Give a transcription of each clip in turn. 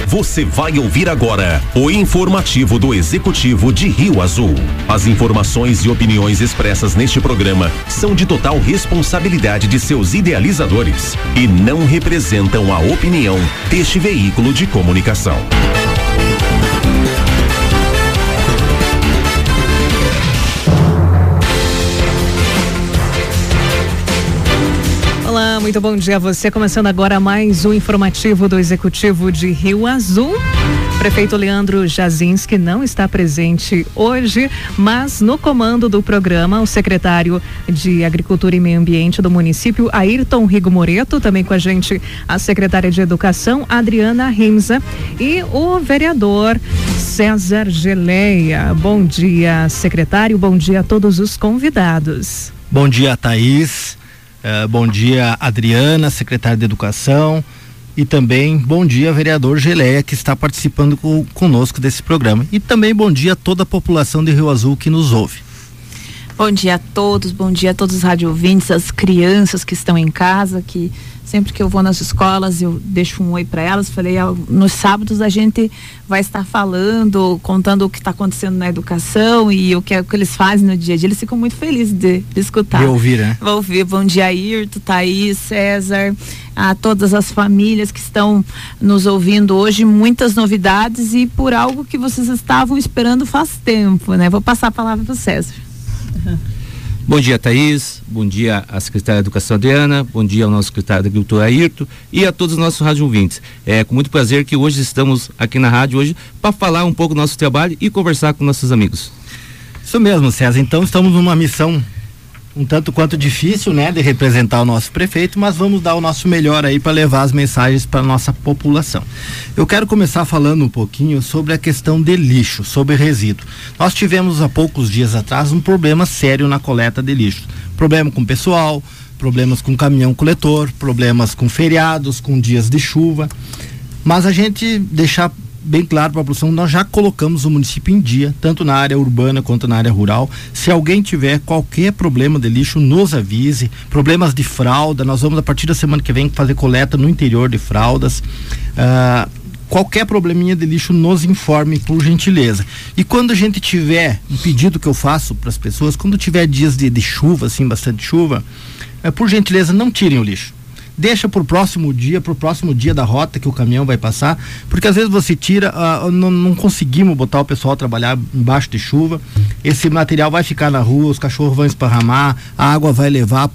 Você vai ouvir agora o informativo do Executivo de Rio Azul. As informações e opiniões expressas neste programa são de total responsabilidade de seus idealizadores e não representam a opinião deste veículo de comunicação. Olá, muito bom dia a você. Começando agora mais um informativo do Executivo de Rio Azul. Prefeito Leandro Jazinski não está presente hoje, mas no comando do programa, o secretário de Agricultura e Meio Ambiente do município, Ayrton Rigo Moreto, também com a gente a secretária de Educação, Adriana Rimza, e o vereador César Geleia. Bom dia, secretário, bom dia a todos os convidados. Bom dia, Thaís. Bom dia, Adriana, secretária de Educação, e também bom dia, vereador Geleia, que está participando conosco desse programa. E também bom dia a toda a população de Rio Azul que nos ouve. Bom dia a todos os rádio ouvintes, as crianças que estão em casa, que sempre que eu vou nas escolas eu deixo um oi para elas. Falei, nos sábados a gente vai estar falando, contando o que está acontecendo na educação e o que eles fazem no dia a dia. Eles ficam muito felizes de escutar. De ouvir, né? Vou ouvir. Bom dia, Ayrton, Thaís, César, a todas as famílias que estão nos ouvindo hoje. Muitas novidades e por algo que vocês estavam esperando faz tempo, né? Vou passar a palavra para o César. Bom dia, Thaís, bom dia à secretária de Educação, Adriana, bom dia ao nosso secretário de Agricultura, Ayrton, e a todos os nossos rádio ouvintes. É com muito prazer que hoje estamos aqui na rádio hoje para falar um pouco do nosso trabalho e conversar com nossos amigos. Isso mesmo, César. Então estamos numa missão um tanto quanto difícil, né, de representar o nosso prefeito, mas vamos dar o nosso melhor aí para levar as mensagens para nossa população. Eu quero começar falando um pouquinho sobre a questão de lixo, sobre resíduo. Nós tivemos há poucos dias atrás um problema sério na coleta de lixo. Problema com pessoal, problemas com caminhão coletor, problemas com feriados, com dias de chuva. Mas a gente deixar bem claro para a população, nós já colocamos o município em dia, tanto na área urbana quanto na área rural. Se alguém tiver qualquer problema de lixo, nos avise. Problemas de fralda, nós vamos a partir da semana que vem fazer coleta no interior de fraldas. Qualquer probleminha de lixo, nos informe, por gentileza. E quando a gente tiver, um pedido que eu faço para as pessoas, quando tiver dias de chuva, assim, bastante chuva, por gentileza, não tirem o lixo. Deixa pro próximo dia da rota que o caminhão vai passar, porque às vezes você tira, não conseguimos botar o pessoal a trabalhar embaixo de chuva, esse material vai ficar na rua, os cachorros vão esparramar, a água vai levar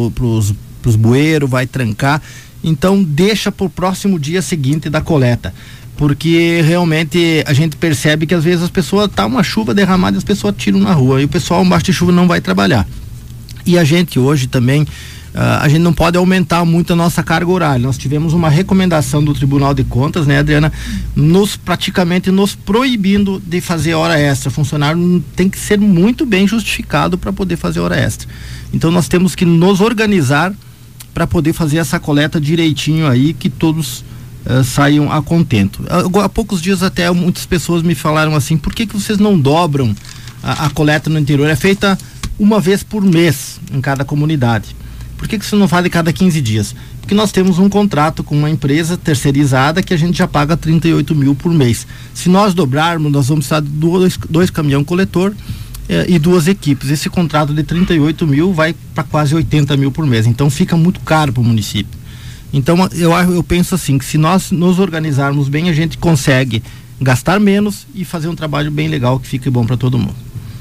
pros bueiros, vai trancar. Então deixa pro próximo dia seguinte da coleta, porque realmente a gente percebe que às vezes as pessoas, tá uma chuva derramada e as pessoas tiram na rua e o pessoal embaixo de chuva não vai trabalhar. E a gente hoje também, a gente não pode aumentar muito a nossa carga horária. Nós tivemos uma recomendação do Tribunal de Contas, né, Adriana, praticamente nos proibindo de fazer hora extra. O funcionário tem que ser muito bem justificado para poder fazer hora extra. Então nós temos que nos organizar para poder fazer essa coleta direitinho aí, que todos saiam a contento. Há poucos dias até muitas pessoas me falaram assim, por que vocês não dobram a coleta no interior? É feita uma vez por mês em cada comunidade. Por que você não faz de cada 15 dias? Porque nós temos um contrato com uma empresa terceirizada que a gente já paga 38 mil por mês. Se nós dobrarmos, nós vamos precisar de dois caminhão coletor e 2 equipes. Esse contrato de 38 mil vai para quase 80 mil por mês. Então fica muito caro para o município. Então eu penso assim, que se nós nos organizarmos bem, a gente consegue gastar menos e fazer um trabalho bem legal que fique bom para todo mundo.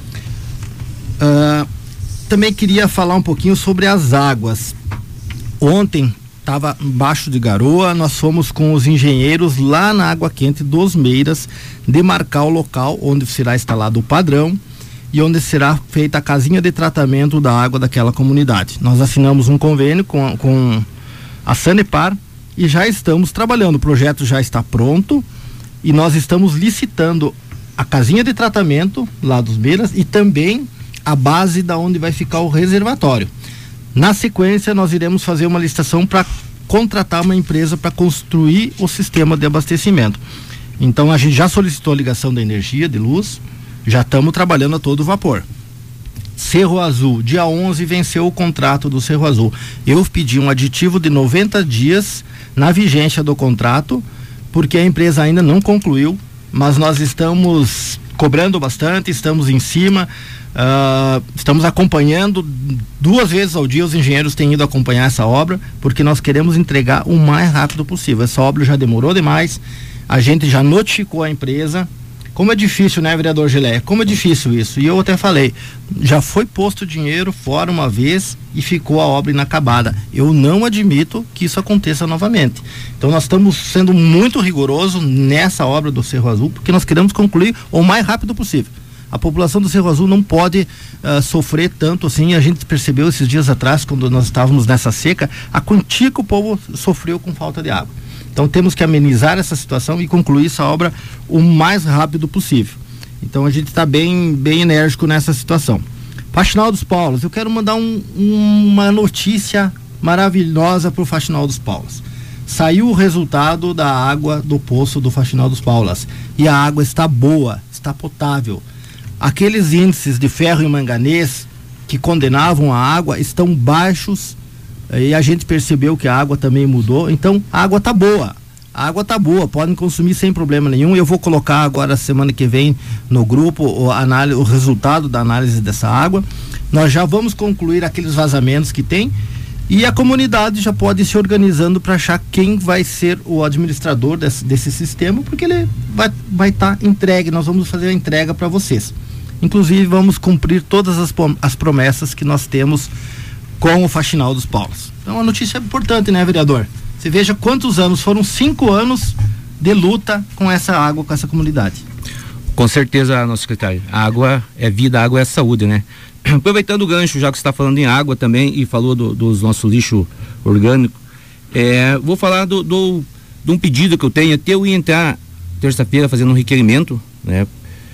Também queria falar um pouquinho sobre as águas. Ontem estava embaixo de garoa, nós fomos com os engenheiros lá na Água Quente dos Meiras demarcar o local onde será instalado o padrão e onde será feita a casinha de tratamento da água daquela comunidade. Nós assinamos um convênio com a Sanepar e já estamos trabalhando, o projeto já está pronto e nós estamos licitando a casinha de tratamento lá dos Meiras e também a base da onde vai ficar o reservatório. Na sequência, nós iremos fazer uma licitação para contratar uma empresa para construir o sistema de abastecimento. Então a gente já solicitou a ligação da energia, de luz, já estamos trabalhando a todo vapor. Cerro Azul, dia 11 venceu o contrato do Cerro Azul. Eu pedi um aditivo de 90 dias na vigência do contrato, porque a empresa ainda não concluiu, mas nós estamos cobrando bastante, estamos em cima, estamos acompanhando 2 vezes ao dia. Os engenheiros têm ido acompanhar essa obra, porque nós queremos entregar o mais rápido possível. Essa obra já demorou demais, a gente já notificou a empresa. Como é difícil, né, vereador Gilé? Como é difícil isso. E eu até falei, já foi posto dinheiro fora uma vez e ficou a obra inacabada. Eu não admito que isso aconteça novamente. Então nós estamos sendo muito rigorosos nessa obra do Cerro Azul, porque nós queremos concluir o mais rápido possível. A população do Cerro Azul não pode sofrer tanto assim. A gente percebeu esses dias atrás, quando nós estávamos nessa seca, a quantia que o povo sofreu com falta de água. Então temos que amenizar essa situação e concluir essa obra o mais rápido possível. Então a gente está bem enérgico nessa situação. Faxinal dos Paulos, eu quero mandar uma notícia maravilhosa para o Faxinal dos Paulos. Saiu o resultado da água do poço do Faxinal dos Paulos e a água está boa, está potável. Aqueles índices de ferro e manganês que condenavam a água estão baixos. E a gente percebeu que a água também mudou, então a água tá boa, podem consumir sem problema nenhum. Eu vou colocar agora, semana que vem, no grupo o resultado da análise dessa água. Nós já vamos concluir aqueles vazamentos que tem e a comunidade já pode ir se organizando para achar quem vai ser o administrador desse sistema, porque ele vai estar entregue. Nós vamos fazer a entrega para vocês, inclusive vamos cumprir todas as promessas que nós temos com o Faxinal dos Paulos. Então, uma notícia importante, né, vereador? Você veja quantos anos, foram 5 anos de luta com essa água, com essa comunidade. Com certeza, nosso secretário. A água é vida, a água é saúde, né? Aproveitando o gancho, já que você está falando em água também e falou dos nosso lixo orgânico, vou falar de um pedido que eu tenho. Até eu ia entrar terça-feira fazendo um requerimento, né?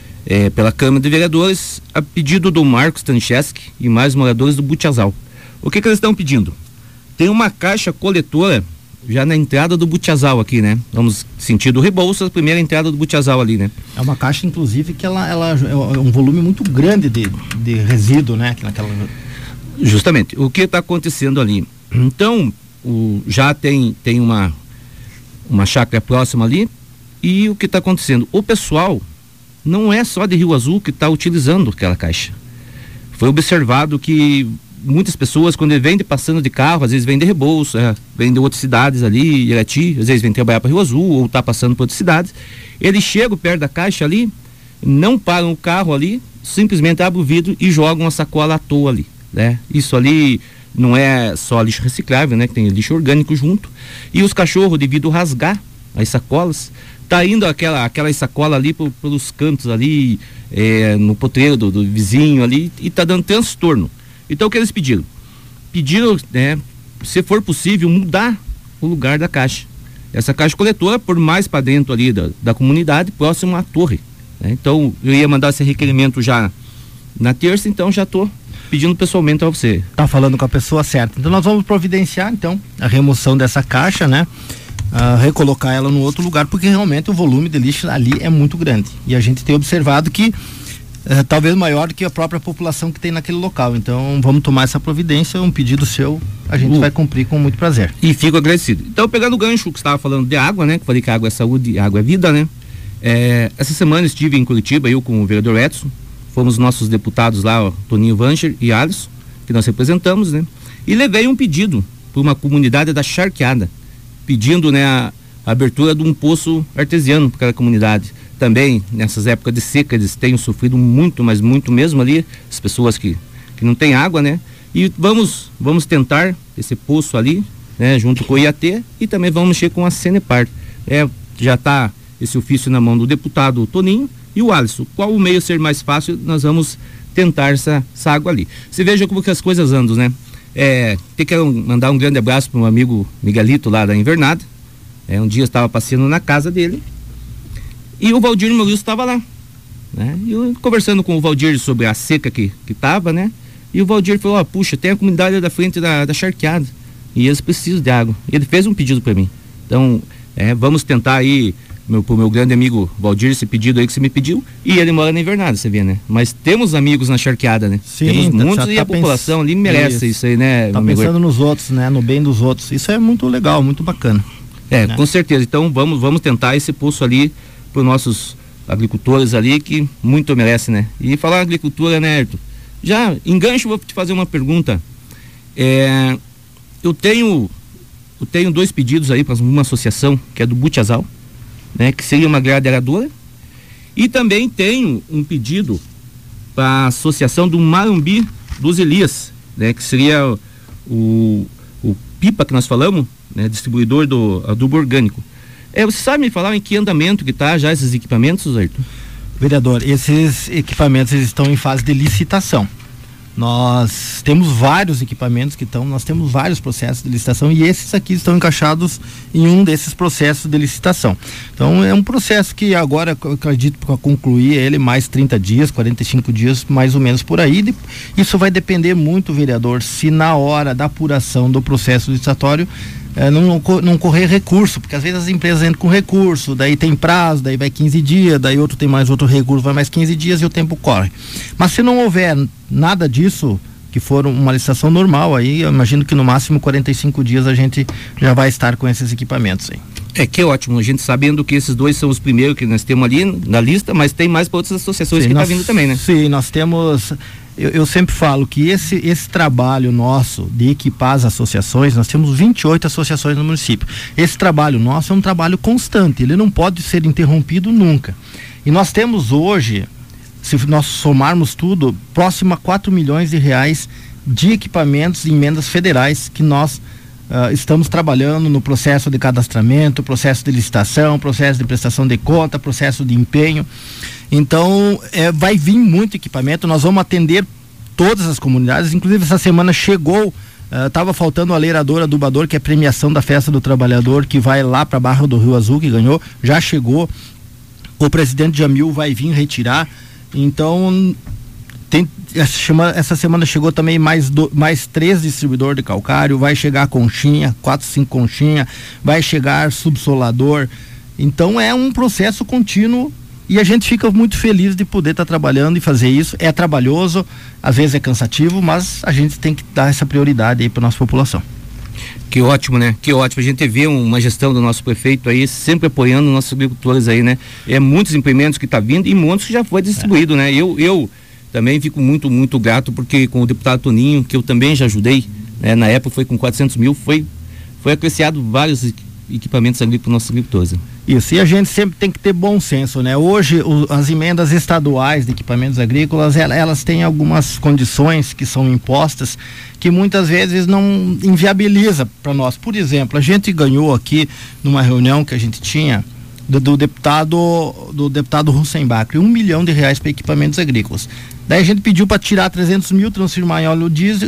Pela Câmara de Vereadores, a pedido do Marcos Stancheski e mais moradores do Butiazal. O que eles estão pedindo? Tem uma caixa coletora já na entrada do Butiazal aqui, né? Vamos sentido Rebouças, a primeira entrada do Butiazal ali, né? É uma caixa, inclusive, que ela é um volume muito grande de resíduo, né? Justamente. O que está acontecendo ali? Então, já tem uma chácara próxima ali, e o que está acontecendo? O pessoal não é só de Rio Azul que está utilizando aquela caixa. Foi observado que muitas pessoas, quando vêm passando de carro, às vezes vêm de Rebouças, vêm de outras cidades ali, Irati, às vezes vêm trabalhar para Rio Azul ou tá passando por outras cidades, eles chegam perto da caixa ali, não param o carro ali, simplesmente abrem o vidro e jogam uma sacola à toa ali, né? Isso ali não é só lixo reciclável, né? Que tem lixo orgânico junto, e os cachorros, devido a rasgar as sacolas, tá indo aquela sacola ali pelos cantos ali, no potreiro do vizinho ali, e tá dando transtorno. Então o que eles pediram? Pediram, né, se for possível, mudar o lugar da caixa. Essa caixa coletora, por mais para dentro ali da comunidade, próximo à torre, né? Então eu ia mandar esse requerimento já na terça, então já estou pedindo pessoalmente a você. Tá falando com a pessoa certa. Então nós vamos providenciar então a remoção dessa caixa, né? Recolocar ela no outro lugar, porque realmente o volume de lixo ali é muito grande. E a gente tem observado que talvez maior do que a própria população que tem naquele local. Então vamos tomar essa providência, um pedido seu, a gente vai cumprir com muito prazer. E fico agradecido. Então, pegando o gancho que você estava falando de água, né? Que falei que a água é saúde e água é vida, né? Essa semana estive em Curitiba, eu com o vereador Edson, fomos nossos deputados lá, ó, Toninho Vancher e Alisson, que nós representamos, né? E levei um pedido para uma comunidade da Charqueada, pedindo, né, a abertura de um poço artesiano para aquela comunidade. Também, nessas épocas de seca, eles têm sofrido muito, mas muito mesmo ali, as pessoas que não têm água, né? E vamos tentar esse poço ali, né, junto com o IAT, e também vamos mexer com a Sanepar. Já está esse ofício na mão do deputado Toninho e o Alisson. Qual o meio ser mais fácil, nós vamos tentar essa água ali. Você veja como que as coisas andam, né? Tem que mandar um grande abraço para um amigo Miguelito lá da Invernada. Um dia eu estava passeando na casa dele e o Valdir Maurício estava lá, né? E eu conversando com o Valdir sobre a seca que estava, né? E o Valdir falou: puxa, tem a comunidade da frente da Charqueada e eles precisam de água. Ele fez um pedido para mim. Então, vamos tentar aí, pro meu grande amigo Valdir, esse pedido aí que você me pediu, e ele mora na Invernada, você vê, né? Mas temos amigos na Charqueada, né? Sim, temos muitos, e a população ali merece isso aí, né? Tá pensando nos outros, né? No bem dos outros. Isso é muito legal, muito bacana. Né? Com certeza. Então vamos tentar esse pulso ali para os nossos agricultores ali, que muito merecem, né? E falar agricultura, né, Ayrton? Já, em gancho, vou te fazer uma pergunta. Eu tenho 2 pedidos aí para uma associação, que é do Butiazal, né? Que seria uma gradeadora. E também tenho um pedido para a associação do Marumbi dos Elias, né? Que seria o Pipa que nós falamos, né? Distribuidor do adubo orgânico. Você sabe me falar em que andamento que está já esses equipamentos, Ayrton? Vereador, esses equipamentos estão em fase de licitação. Nós temos vários equipamentos nós temos vários processos de licitação e esses aqui estão encaixados em um desses processos de licitação. Então é um processo que agora eu acredito para concluir ele mais 30 dias, 45 dias, mais ou menos por aí. Isso vai depender muito, vereador, se na hora da apuração do processo licitatório não correr recurso, porque às vezes as empresas entram com recurso, daí tem prazo, daí vai 15 dias, daí outro tem mais outro recurso, vai mais 15 dias e o tempo corre. Mas se não houver nada disso, que for uma licitação normal, aí eu imagino que no máximo 45 dias a gente já vai estar com esses equipamentos aí. Que ótimo, a gente sabendo que esses 2 são os primeiros que nós temos ali na lista, mas tem mais para outras associações que tá vindo também, né? Sim, nós temos... Eu sempre falo que esse trabalho nosso de equipar as associações, nós temos 28 associações no município. Esse trabalho nosso é um trabalho constante, ele não pode ser interrompido nunca. E nós temos hoje, se nós somarmos tudo, próximo a 4 milhões de reais de equipamentos e emendas federais que nós estamos trabalhando no processo de cadastramento, processo de licitação, processo de prestação de conta, processo de empenho. Então, vai vir muito equipamento, nós vamos atender todas as comunidades, inclusive essa semana chegou, estava faltando a leiradora adubador, que é a premiação da Festa do Trabalhador, que vai lá para a Barra do Rio Azul, que ganhou, já chegou, o presidente Jamil vai vir retirar, então essa semana chegou também mais 3 distribuidores de calcário, vai chegar conchinha, 4, 5 conchinha, vai chegar subsolador, então é um processo contínuo. E a gente fica muito feliz de poder estar trabalhando e fazer isso. É trabalhoso, às vezes é cansativo, mas a gente tem que dar essa prioridade aí para nossa população. Que ótimo, né? Que ótimo. A gente vê uma gestão do nosso prefeito aí, sempre apoiando nossos agricultores aí, né? Muitos implementos que tá vindo e muitos que já foi distribuído, né? Eu também fico muito, muito grato, porque com o deputado Toninho, que eu também já ajudei, né? Na época foi com 400 mil, foi apreciado vários equipamentos agrícolas para nossos agricultores. Isso, e a gente sempre tem que ter bom senso, né? Hoje as emendas estaduais de equipamentos agrícolas, elas têm algumas condições que são impostas que muitas vezes não inviabiliza para nós. Por exemplo, a gente ganhou aqui numa reunião que a gente tinha do deputado Russenbach, 1 milhão de reais para equipamentos agrícolas. Daí a gente pediu para tirar 300 mil, transformar em óleo diesel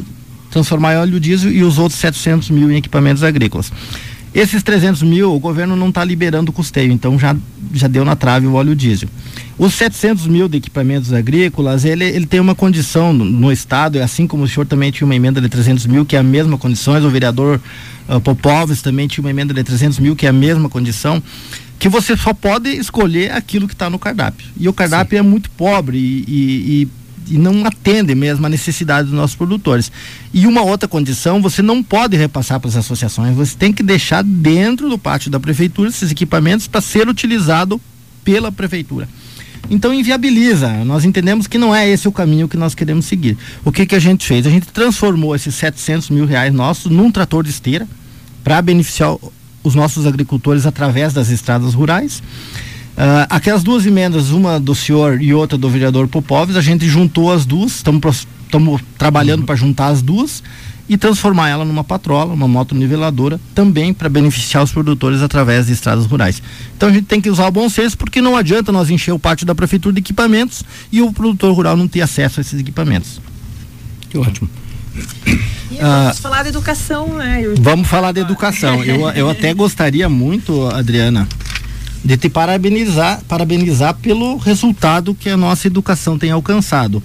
e os outros 700 mil em equipamentos agrícolas. Esses 300 mil, o governo não está liberando o custeio, então já deu na trave o óleo diesel. Os 700 mil de equipamentos agrícolas, ele tem uma condição no estado, assim como o senhor também tinha uma emenda de 300 mil, que é a mesma condição, o vereador Popovs também tinha uma emenda de 300 mil, que é a mesma condição, que você só pode escolher aquilo que está no cardápio. E o cardápio é muito pobre e não atende mesmo a necessidade dos nossos produtores. E uma outra condição, você não pode repassar para as associações, você tem que deixar dentro do pátio da prefeitura esses equipamentos para ser utilizado pela prefeitura. Então inviabiliza, nós entendemos que não é esse o caminho que nós queremos seguir. O que a gente fez? A gente transformou esses 700 mil reais nossos num trator de esteira para beneficiar os nossos agricultores através das estradas rurais. Aquelas 2 emendas, uma do senhor e outra do vereador Popovs, a gente juntou as duas, estamos trabalhando para juntar as duas e transformar ela numa patrola, uma moto niveladora, também para beneficiar os produtores através de estradas rurais. Então a gente tem que usar o bom senso, porque não adianta nós encher o pátio da prefeitura de equipamentos e o produtor rural não ter acesso a esses equipamentos. Que ótimo. E vamos falar de educação, né? Vamos falar de educação. Eu até gostaria muito, Adriana, de te parabenizar pelo resultado que a nossa educação tem alcançado.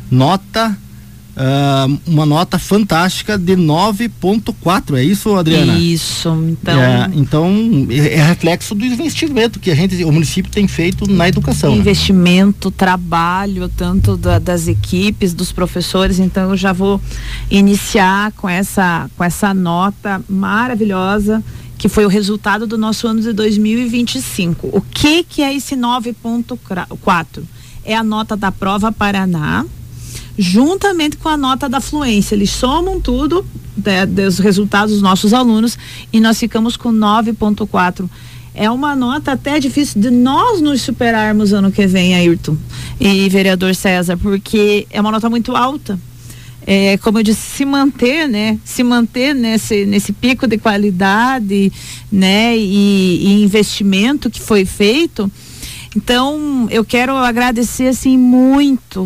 Uma nota fantástica de 9,4, é isso, Adriana? Isso, então é reflexo do investimento que o município tem feito na educação. Investimento, trabalho, tanto das equipes, dos professores, então eu já vou iniciar com essa nota maravilhosa que foi o resultado do nosso ano de 2025. O que é esse 9.4? É a nota da prova Paraná, juntamente com a nota da fluência. Eles somam tudo dos resultados dos nossos alunos e nós ficamos com 9.4. É uma nota até difícil de nós nos superarmos ano que vem, Ayrton e vereador César, porque é uma nota muito alta. Como eu disse, se manter nesse pico de qualidade, né, e investimento que foi feito. Então, eu quero agradecer, assim, muito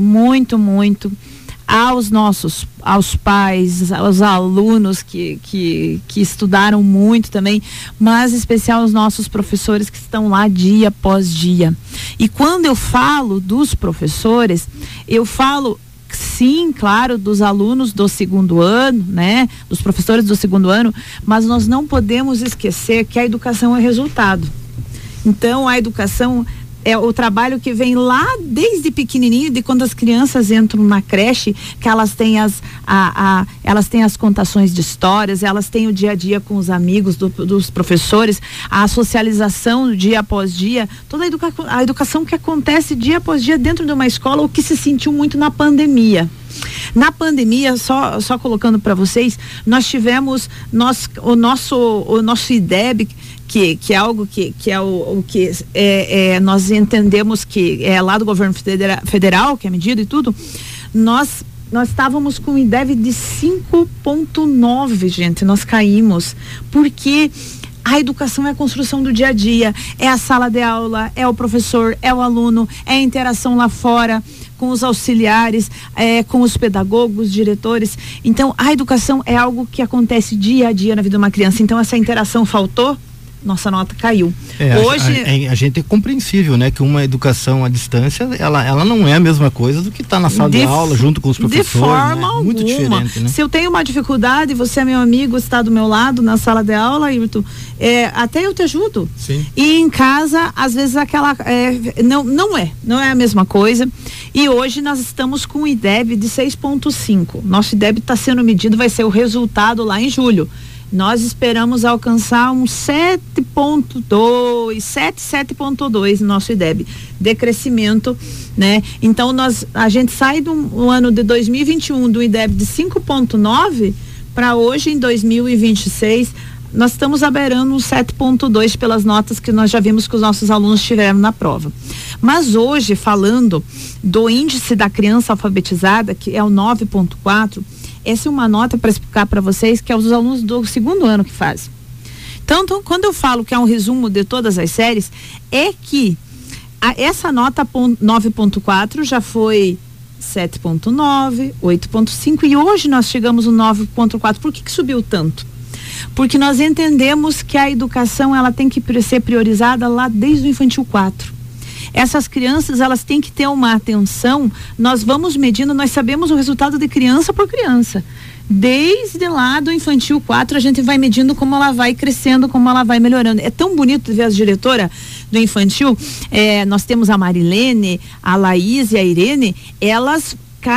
aos pais, aos alunos que estudaram muito também, mas em especial aos nossos professores que estão lá dia após dia. E quando eu falo dos professores, eu falo, sim, claro, dos alunos do segundo ano, né? Dos professores do segundo ano, mas nós não podemos esquecer que a educação é resultado. Então, a educação é o trabalho que vem lá desde pequenininho, de quando as crianças entram na creche, que elas têm elas têm as contações de histórias, elas têm o dia a dia com os amigos dos professores, a socialização dia após dia, toda a educação que acontece dia após dia dentro de uma escola, o que se sentiu muito na pandemia. Na pandemia, só colocando para vocês, nós tivemos o nosso IDEB, que é algo que é o que nós entendemos que é lá do governo federal, que é medida e tudo. Nós estávamos com um IDEB de 5.9, gente, nós caímos, porque a educação é a construção do dia a dia, é a sala de aula, é o professor, é o aluno, é a interação lá fora com os auxiliares, com os pedagogos, diretores. Então, a educação é algo que acontece dia a dia na vida de uma criança. Então, essa interação faltou, nossa nota caiu. Hoje a gente é compreensível, né, que uma educação à distância, ela não é a mesma coisa do que estar na sala de aula junto com os professores. De forma alguma. Muito diferente, né? Se eu tenho uma dificuldade, você é meu amigo, está do meu lado na sala de aula, Ayrton, até eu te ajudo. Sim. E em casa, às vezes não é a mesma coisa. E hoje nós estamos com o IDEB de 6.5. Nosso IDEB está sendo medido, vai ser o resultado lá em julho. Nós esperamos alcançar um 7.2 no nosso IDEB de crescimento, né? Então a gente sai do ano de 2021 do IDEB de 5.9 para hoje em 2026 nós estamos aberando um 7.2 pelas notas que nós já vimos que os nossos alunos tiveram na prova. Mas hoje, falando do índice da criança alfabetizada, que é o 9.4, essa é uma nota para explicar para vocês que é os alunos do segundo ano que fazem. Então, quando eu falo que é um resumo de todas as séries, é que essa nota 9.4 já foi 7.9, 8.5 e hoje nós chegamos no 9.4. Por que subiu tanto? Porque nós entendemos que a educação ela tem que ser priorizada lá desde o infantil 4. Essas crianças, elas têm que ter uma atenção, nós vamos medindo, nós sabemos o resultado de criança por criança. Desde lá do infantil 4, a gente vai medindo como ela vai crescendo, como ela vai melhorando. É tão bonito ver as diretoras do infantil, nós temos a Marilene, a Laís e a Irene, elas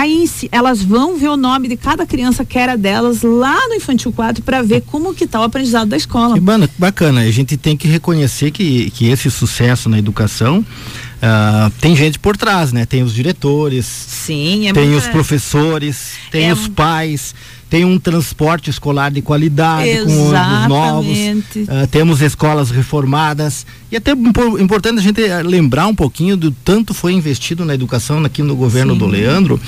vão ver o nome de cada criança que era delas lá no infantil 4 para ver como que tá o aprendizado da escola. Que bacana, a gente tem que reconhecer que esse sucesso na educação tem gente por trás, né? Tem os diretores, sim, tem os professores, tem os pais, tem um transporte escolar de qualidade. Exatamente. Com ônibus novos, temos escolas reformadas e até importante a gente lembrar um pouquinho do tanto foi investido na educação aqui no governo do Leandro.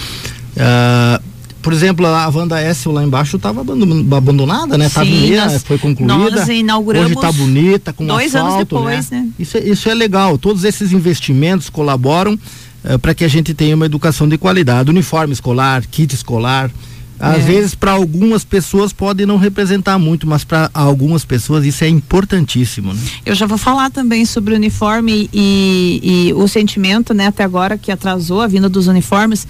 Por exemplo, a Wanda S lá embaixo estava abandonada, né? Foi concluída. Nós inauguramos. Hoje está bonita, com 2 asfalto, anos depois, né? Isso é legal. Todos esses investimentos colaboram para que a gente tenha uma educação de qualidade. Uniforme escolar, kit escolar. Às vezes, para algumas pessoas pode não representar muito, mas para algumas pessoas isso é importantíssimo, né? Eu já vou falar também sobre o uniforme e o sentimento, né? Até agora que atrasou a vinda dos uniformes.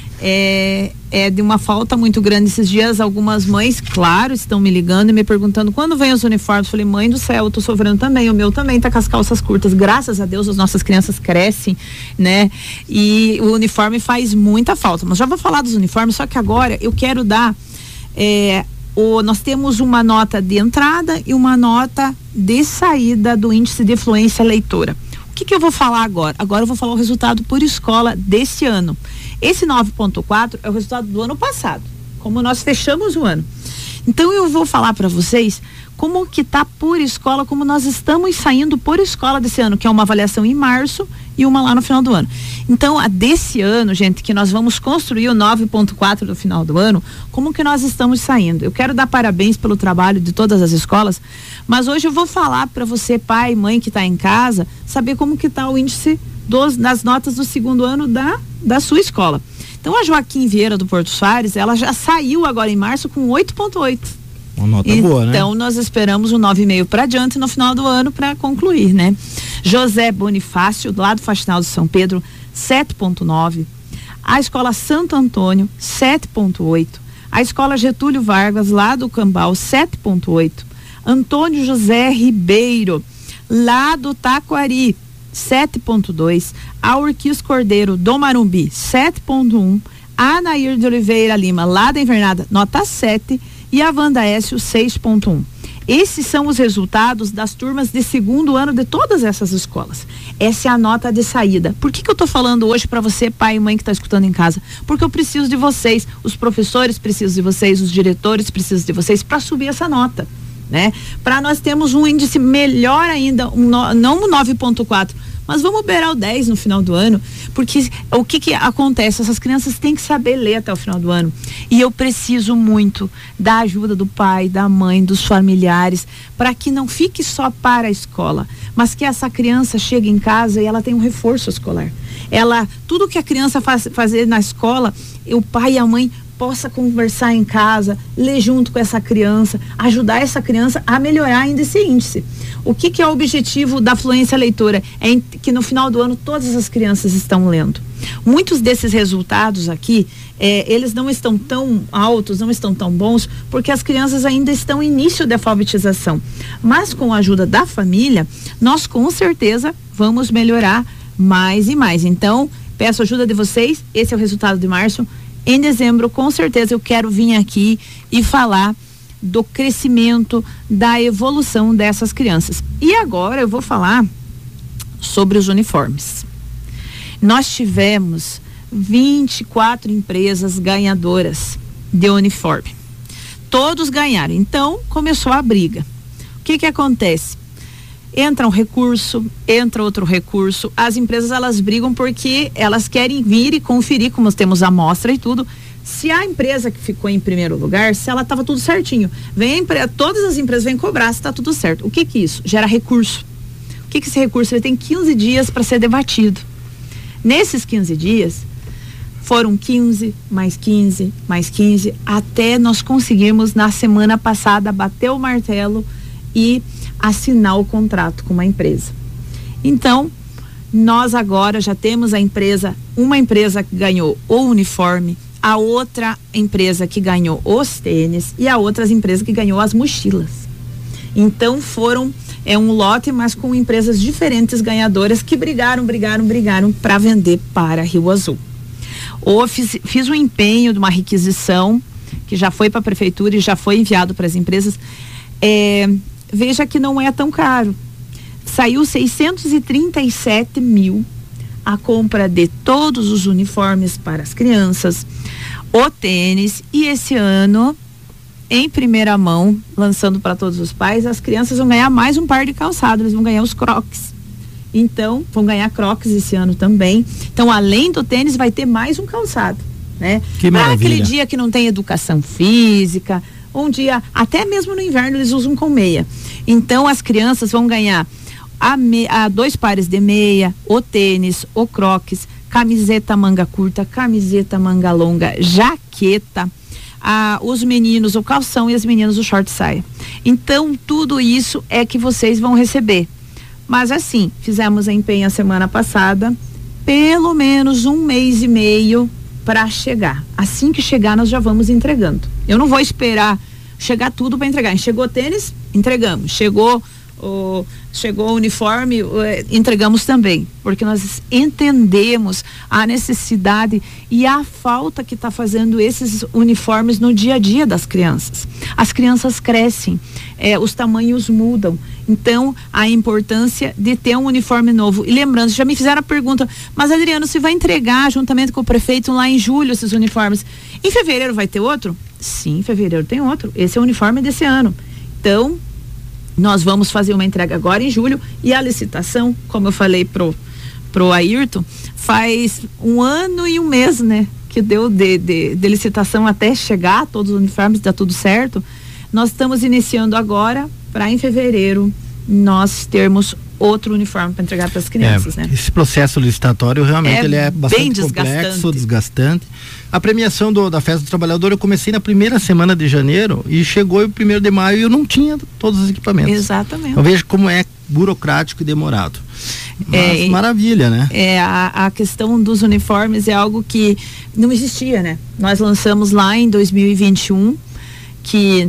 É de uma falta muito grande. Esses dias algumas mães, claro, estão me ligando e me perguntando quando vem os uniformes. Falei, mãe do céu, eu tô sofrendo também, o meu também tá com as calças curtas, graças a Deus as nossas crianças crescem, né? E o uniforme faz muita falta, mas já vou falar dos uniformes, só que agora eu quero dar nós temos uma nota de entrada e uma nota de saída do índice de fluência leitora. O que eu vou falar agora? Agora eu vou falar o resultado por escola desse ano. Esse 9.4 é o resultado do ano passado, como nós fechamos o ano. Então eu vou falar para vocês como que tá por escola, como nós estamos saindo por escola desse ano, que é uma avaliação em março e uma lá no final do ano. Então, a desse ano, gente, que nós vamos construir o 9.4 do final do ano, como que nós estamos saindo? Eu quero dar parabéns pelo trabalho de todas as escolas, mas hoje eu vou falar para você, pai, mãe que está em casa, saber como que tá o índice das notas do segundo ano da sua escola. Então, a Joaquim Vieira do Porto Soares, ela já saiu agora em março com 8.8. Uma nota boa, né? Então, nós esperamos um 9,5 para adiante no final do ano para concluir, né? José Bonifácio, lá do Faxinal de São Pedro, 7.9. A Escola Santo Antônio, 7.8. A Escola Getúlio Vargas, lá do Cambau, 7.8. Antônio José Ribeiro, lá do Taquari, 7.2. A Urquis Cordeiro, do Marumbi, 7.1. A Anair de Oliveira Lima, lá da Invernada, nota 7. E a Wanda Écio, 6.1. Esses são os resultados das turmas de segundo ano de todas essas escolas. Essa é a nota de saída. Por que eu estou falando hoje para você, pai e mãe que está escutando em casa? Porque eu preciso de vocês, os professores precisam de vocês, os diretores precisam de vocês para subir essa nota, né? Para nós termos um índice melhor ainda, não um 9.4, mas vamos beirar o 10 no final do ano, porque o que acontece? Essas crianças têm que saber ler até o final do ano, e eu preciso muito da ajuda do pai, da mãe, dos familiares, para que não fique só para a escola, mas que essa criança chegue em casa e ela tenha um reforço escolar. Tudo que a criança fazer na escola, o pai e a mãe possa conversar em casa, ler junto com essa criança, ajudar essa criança a melhorar ainda esse índice. O que é o objetivo da fluência leitora? É que no final do ano todas as crianças estão lendo. Muitos desses resultados aqui, eles não estão tão altos, não estão tão bons, porque as crianças ainda estão em início da alfabetização. Mas com a ajuda da família, nós com certeza vamos melhorar mais e mais. Então, peço a ajuda de vocês, esse é o resultado de março. Em dezembro, com certeza, eu quero vir aqui e falar do crescimento, da evolução dessas crianças. E agora eu vou falar sobre os uniformes. Nós tivemos 24 empresas ganhadoras de uniforme. Todos ganharam. Então, começou a briga. O que acontece? Entra um recurso, entra outro recurso. As empresas, elas brigam porque elas querem vir e conferir, como nós temos amostra e tudo, se a empresa que ficou em primeiro lugar, se ela estava tudo certinho. Todas as empresas vêm cobrar se está tudo certo. O que isso? Gera recurso. O que esse recurso? Ele tem 15 dias para ser debatido. Nesses 15 dias, foram 15, mais 15, mais 15, até nós conseguirmos, na semana passada, bater o martelo e assinar o contrato com uma empresa. Então, nós agora já temos uma empresa que ganhou o uniforme, a outra empresa que ganhou os tênis e a outra empresa que ganhou as mochilas. Então um lote, mas com empresas diferentes ganhadoras que brigaram para vender para Rio Azul. Fiz um empenho de uma requisição que já foi para a prefeitura e já foi enviado para as empresas. Veja que não é tão caro. Saiu 637 mil a compra de todos os uniformes para as crianças, o tênis, e esse ano, em primeira mão, lançando para todos os pais, as crianças vão ganhar mais um par de calçado, eles vão ganhar os Crocs. Então, vão ganhar Crocs esse ano também. Então, além do tênis, vai ter mais um calçado, né? Que maravilha. Para aquele dia que não tem educação física, um dia, até mesmo no inverno, eles usam com meia. Então, as crianças vão ganhar a 2 pares de meia, o tênis, o Crocs, camiseta manga curta, camiseta manga longa, jaqueta, os meninos o calção e as meninas o short saia. Então, tudo isso é que vocês vão receber. Mas assim, fizemos empenho a semana passada, pelo menos 1 mês e meio para chegar. Assim que chegar, nós já vamos entregando. Eu não vou esperar chegar tudo para entregar. Chegou tênis, entregamos. Chegou chegou o uniforme, entregamos também, porque nós entendemos a necessidade e a falta que está fazendo esses uniformes no dia a dia das crianças. As crianças crescem, os tamanhos mudam, então a importância de ter um uniforme novo. E lembrando, já me fizeram a pergunta, mas Adriano, você vai entregar juntamente com o prefeito lá em julho esses uniformes? Em fevereiro vai ter outro? Sim, em fevereiro tem outro. Esse é o uniforme desse ano. Então, nós vamos fazer uma entrega agora em julho, e a licitação, como eu falei pro Ayrton, faz 1 ano e 1 mês, né? Que deu de licitação até chegar, todos os uniformes, dá tudo certo. Nós estamos iniciando agora, para em fevereiro nós termos outro uniforme para entregar para as crianças, né? Esse processo licitatório realmente ele é bastante complexo, desgastante. A premiação da Festa do Trabalhador eu comecei na primeira semana de janeiro e chegou o 1º de maio e eu não tinha todos os equipamentos. Exatamente. Eu vejo como é burocrático e demorado. Mas maravilha, né? A questão dos uniformes é algo que não existia, né? Nós lançamos lá em 2021, que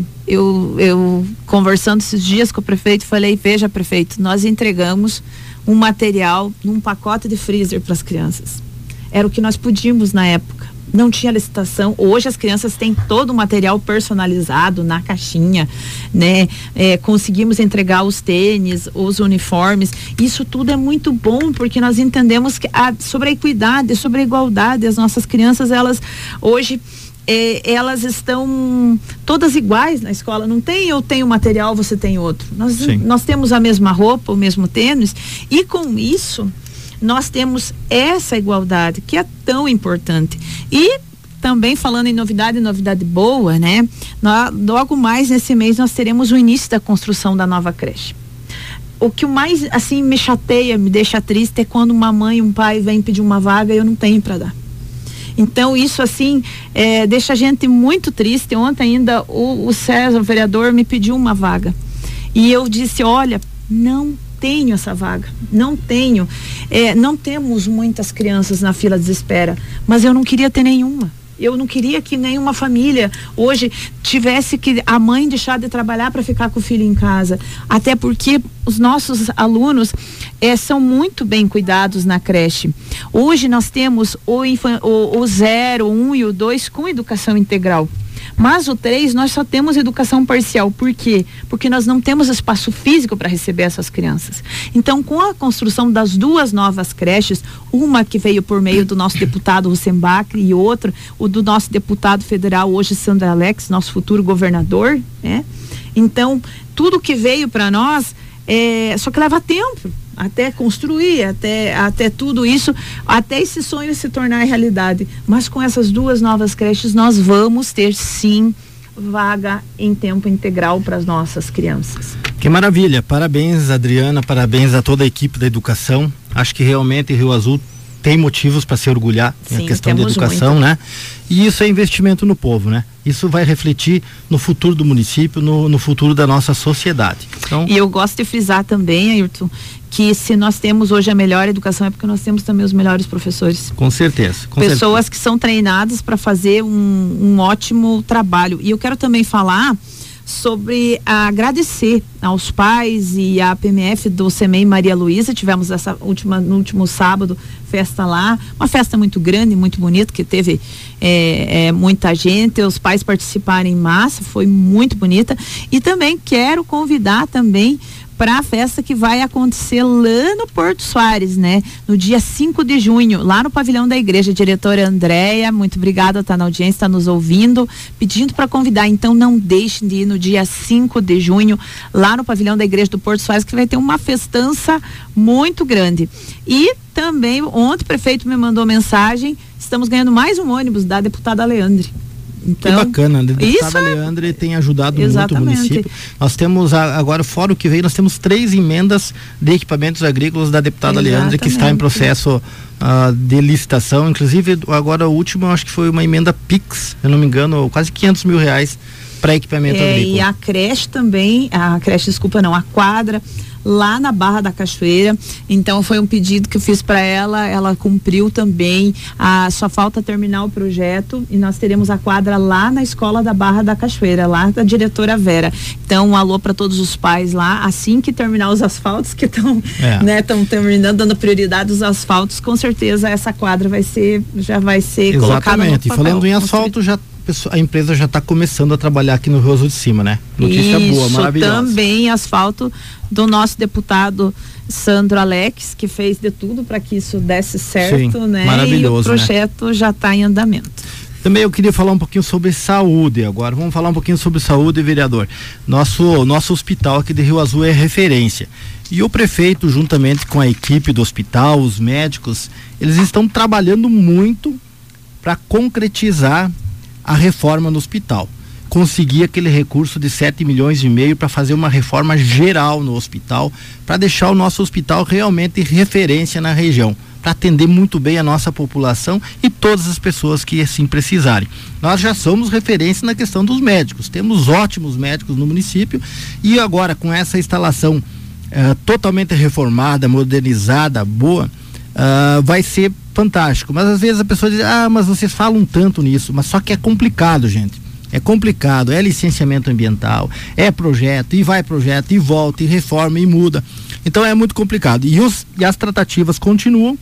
eu conversando esses dias com o prefeito, falei, veja, prefeito, nós entregamos um material num pacote de freezer para as crianças. Era o que nós podíamos na época. Não tinha licitação. Hoje as crianças têm todo o material personalizado na caixinha, né? Conseguimos entregar os tênis, os uniformes. Isso tudo é muito bom, porque nós entendemos que sobre a equidade, sobre a igualdade, as nossas crianças, elas hoje elas estão todas iguais na escola. Não tem eu tenho material, você tem outro. Nós temos a mesma roupa, o mesmo tênis, e com isso nós temos essa igualdade que é tão importante. E também falando em novidade boa, né? Logo mais nesse mês nós teremos o início da construção da nova creche. O que mais assim me chateia, me deixa triste é quando uma mãe, um pai vem pedir uma vaga e eu não tenho para dar. Então isso assim deixa a gente muito triste. Ontem ainda o César, o vereador, me pediu uma vaga e eu disse, olha, não tenho essa vaga, não tenho, não temos muitas crianças na fila de espera, mas eu não queria ter nenhuma. Eu não queria que nenhuma família hoje tivesse que a mãe deixar de trabalhar para ficar com o filho em casa, até porque os nossos alunos são muito bem cuidados na creche. Hoje nós temos o 0, o 1 e o 2 com educação integral. Mas o 3 nós só temos educação parcial. Por quê? Porque nós não temos espaço físico para receber essas crianças. Então, com a construção das 2 novas creches, uma que veio por meio do nosso deputado Rusenbach e outra, o do nosso deputado federal hoje, Sandra Alex, nosso futuro governador, né? Então, tudo que veio para nós, só que leva tempo até construir, até tudo isso, até esse sonho se tornar realidade. Mas com essas 2 novas creches nós vamos ter sim vaga em tempo integral para as nossas crianças. Que maravilha, parabéns Adriana, parabéns a toda a equipe da educação. Acho que realmente Rio Azul tem motivos para se orgulhar na questão da educação, muito, né? E isso é investimento no povo, né? Isso vai refletir no futuro do município, no futuro da nossa sociedade. Então... E eu gosto de frisar também, Ayrton, que se nós temos hoje a melhor educação é porque nós temos também os melhores professores. Com certeza. Pessoas que são treinadas para fazer um ótimo trabalho. E eu quero também falar sobre agradecer aos pais e à PMF do CEMEI Maria Luísa. Tivemos no último sábado festa lá, uma festa muito grande, muito bonita, que teve muita gente, os pais participaram em massa, foi muito bonita. E também quero convidar também para a festa que vai acontecer lá no Porto Soares, né? No dia 5 de junho, lá no pavilhão da igreja. Diretora Andréia, muito obrigada, tá na audiência, tá nos ouvindo, pedindo para convidar. Então não deixem de ir no dia 5 de junho, lá no pavilhão da igreja do Porto Soares, que vai ter uma festança muito grande. E também, ontem o prefeito me mandou mensagem, estamos ganhando mais um ônibus da deputada Leandre. Então, que bacana, a deputada Leandre tem ajudado muito o município. Nós temos agora, fora o que veio, nós temos 3 emendas de equipamentos agrícolas da deputada Leandre, que está em processo de licitação. Inclusive agora o último, acho que foi uma emenda PIX, se eu não me engano, quase R$500 mil para equipamento agrícola. E a creche também, a quadra lá na Barra da Cachoeira. Então foi um pedido que eu fiz para ela cumpriu também. Só falta terminar o projeto e nós teremos a quadra lá na escola da Barra da Cachoeira, lá da diretora Vera. Então um alô para todos os pais lá, assim que terminar os asfaltos que estão terminando, dando prioridade aos asfaltos, com certeza essa quadra já vai ser colocada no papel. E falando em asfalto, a empresa já está começando a trabalhar aqui no Rio Azul de Cima, né? Notícia boa, maravilhosa. Também asfalto do nosso deputado Sandro Alex, que fez de tudo para que isso desse certo, né? Maravilhoso, e o projeto já está em andamento. Também eu queria falar um pouquinho sobre saúde agora. Vamos falar um pouquinho sobre saúde, vereador. Nosso hospital aqui de Rio Azul é referência. E o prefeito, juntamente com a equipe do hospital, os médicos, eles estão trabalhando muito para concretizar a reforma no hospital. Conseguir aquele recurso de 7,5 milhões para fazer uma reforma geral no hospital, para deixar o nosso hospital realmente referência na região, para atender muito bem a nossa população e todas as pessoas que assim precisarem. Nós já somos referência na questão dos médicos, temos ótimos médicos no município e agora com essa instalação totalmente reformada, modernizada, boa, vai ser fantástico. Mas às vezes a pessoa diz, mas vocês falam tanto nisso, mas só que é complicado, gente. É complicado, é licenciamento ambiental, é projeto, e volta, e reforma, e muda. Então é muito complicado. E as tratativas continuam,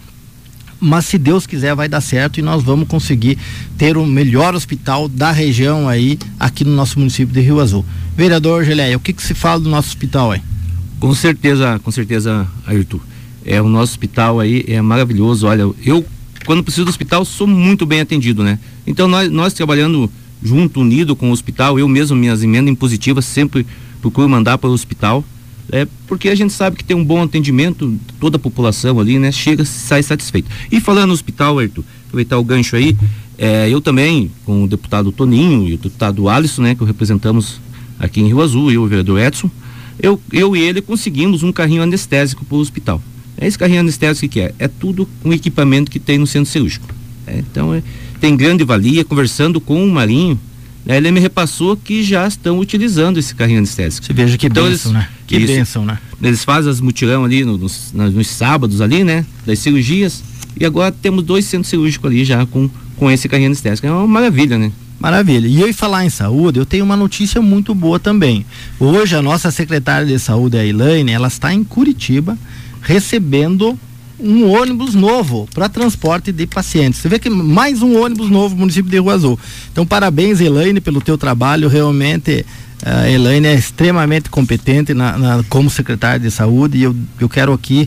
mas se Deus quiser vai dar certo e nós vamos conseguir ter o melhor hospital da região aí, aqui no nosso município de Rio Azul. Vereador Geleia, o que se fala do nosso hospital aí? Com certeza, Ayrton. O nosso hospital aí é maravilhoso. Olha, eu, quando preciso do hospital, sou muito bem atendido, né? Então nós trabalhando junto, unido com o hospital, eu mesmo, minhas emendas impositivas sempre procuro mandar para o hospital, porque a gente sabe que tem um bom atendimento, toda a população ali, né? Chega, sai satisfeito. E falando no hospital, Ayrton, aproveitar o gancho aí, eu também, com o deputado Toninho e o deputado Alisson, né? Que representamos aqui em Rio Azul, eu e o vereador Edson, eu e ele conseguimos um carrinho anestésico para o hospital. Esse carrinho anestésico que é tudo um equipamento que tem no centro cirúrgico. Então, tem grande valia. Conversando com o Marinho, ele me repassou que já estão utilizando esse carrinho anestésico. Você veja que então, bênção, né? Que bênção, né? Eles fazem as mutirão ali nos sábados ali, né? Das cirurgias. E agora temos 2 centros cirúrgicos ali já com esse carrinho anestésico. É uma maravilha, né? Maravilha. E eu ia falar em saúde, eu tenho uma notícia muito boa também. Hoje a nossa secretária de saúde, a Elaine, ela está em Curitiba recebendo um ônibus novo para transporte de pacientes. Você vê que mais um ônibus novo no município de Rio Azul. Então, parabéns, Elaine, pelo teu trabalho. Realmente, a Elaine é extremamente competente como secretária de saúde e eu quero aqui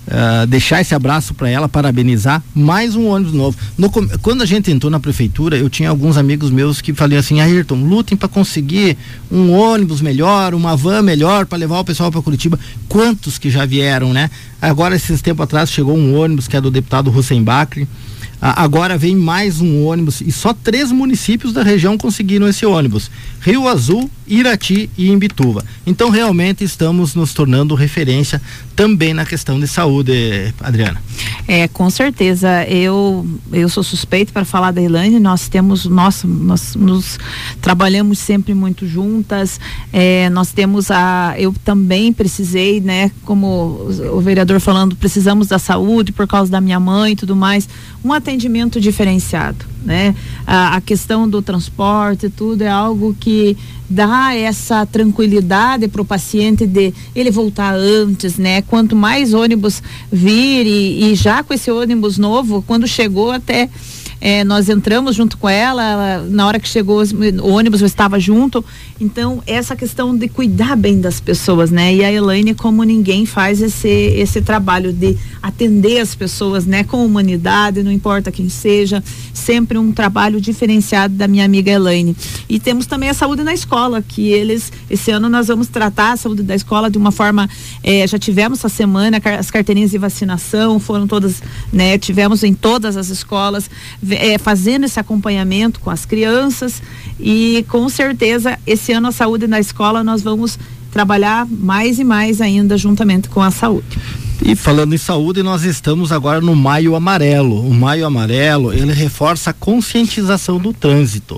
deixar esse abraço para ela, parabenizar. Mais um ônibus novo. Quando a gente entrou na prefeitura, eu tinha alguns amigos meus que falaram assim: Ayrton, lutem para conseguir um ônibus melhor, uma van melhor para levar o pessoal para Curitiba. Quantos que já vieram, né? Agora, esses tempos atrás, chegou um ônibus que é do deputado Hussein Bakri. Agora vem mais um ônibus e só 3 municípios da região conseguiram esse ônibus: Rio Azul, Irati e Imbituva. Então realmente estamos nos tornando referência também na questão de saúde, Adriana. Com certeza, eu sou suspeito para falar da Elaine. Nós nos trabalhamos sempre muito juntas. Nós temos eu também precisei, né, como o vereador falando, precisamos da saúde por causa da minha mãe e tudo mais, um atendimento diferenciado, né? A questão do transporte, tudo é algo que dá essa tranquilidade para o paciente de ele voltar antes, né? Quanto mais ônibus vir e já com esse ônibus novo, quando chegou até nós entramos junto com ela, na hora que chegou o ônibus eu estava junto. Então, essa questão de cuidar bem das pessoas, né? E a Elaine, como ninguém, faz esse trabalho de atender as pessoas, né? Com humanidade, não importa quem seja, sempre um trabalho diferenciado da minha amiga Elaine. E temos também a saúde na escola, que esse ano nós vamos tratar a saúde da escola de uma forma, já tivemos essa semana, as carteirinhas de vacinação foram todas, né? Tivemos em todas as escolas, fazendo esse acompanhamento com as crianças e com certeza esse ano a saúde na escola nós vamos trabalhar mais e mais ainda juntamente com a saúde. E falando em saúde, nós estamos agora no Maio Amarelo. O Maio Amarelo, ele reforça a conscientização do trânsito.